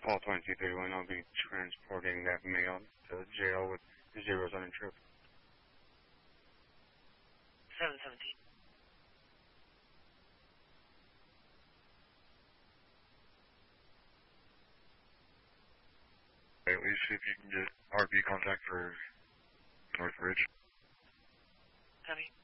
Call 2231. I'll be transporting that male to jail with zeros on a trip. 717. At least see if you can get RB contact for Northridge. Copy.